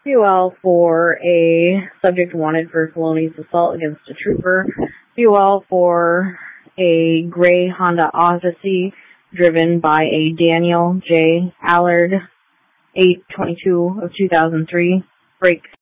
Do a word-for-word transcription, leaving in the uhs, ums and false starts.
P O L for a subject wanted for felonious assault against a trooper. P O L for a gray Honda Odyssey driven by a Daniel J. Allard, eight twenty-two of two thousand three. Break